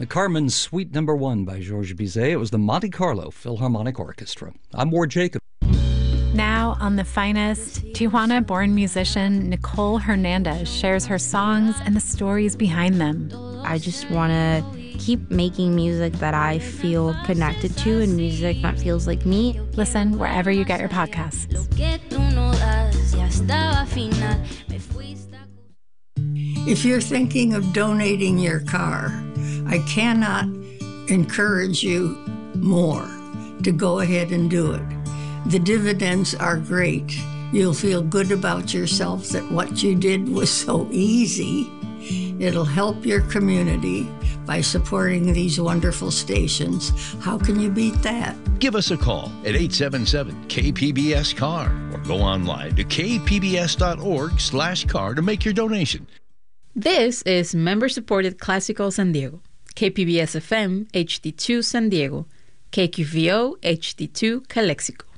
Carmen's Suite No. 1 by Georges Bizet. It was the Monte Carlo Philharmonic Orchestra. I'm Ward Jacob. Now on The Finest, Tijuana-born musician Nicole Hernandez shares her songs and the stories behind them. I just want to keep making music that I feel connected to and music that feels like me. Listen wherever you get your podcasts. If you're thinking of donating your car, I cannot encourage you more to go ahead and do it. The dividends are great. You'll feel good about yourself that what you did was so easy. It'll help your community by supporting these wonderful stations. How can you beat that? Give us a call at 877-KPBS-CAR or go online to kpbs.org/car to make your donation. This is member-supported Classical San Diego, KPBS FM HD2 San Diego, KQVO HD2 Calexico.